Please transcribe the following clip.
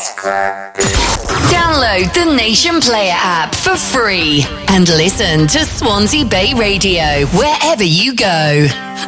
Download the Nation Player app for free and listen to Swansea Bay Radio wherever you go.